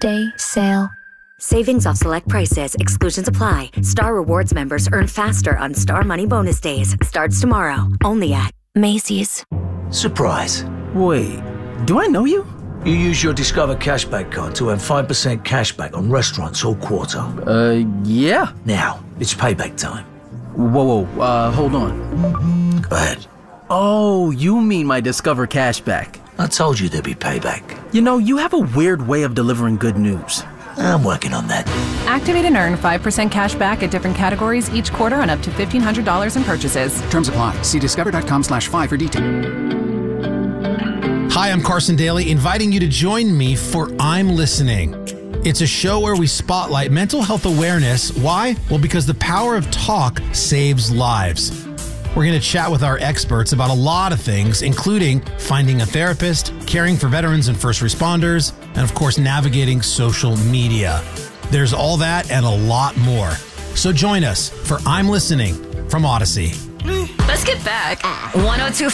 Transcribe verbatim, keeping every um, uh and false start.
Day sale. Savings off select prices. Exclusions apply. Star Rewards members earn faster on Star Money Bonus Days. Starts tomorrow. Only at Macy's. Surprise. Wait, do I know you? You use your Discover Cashback card to earn five percent cashback on restaurants all quarter. Uh, yeah. Now, it's payback time. Whoa, whoa, uh, hold on. Go ahead. Oh, you mean my Discover Cashback. I told you there'd be payback. You know, you have a weird way of delivering good news. I'm working on that. Activate and earn five percent cash back at different categories each quarter on up to fifteen hundred dollars in purchases. Terms apply. See discover.com slash five for details. Hi, I'm Carson Daly, inviting you to join me for I'm Listening. It's a show where we spotlight mental health awareness. Why? Well, because the power of talk saves lives. We're going to chat with our experts about a lot of things, including finding a therapist, caring for veterans and first responders, and of course, navigating social media. There's all that and a lot more. So join us for I'm Listening from Odyssey. Let's get back. one oh two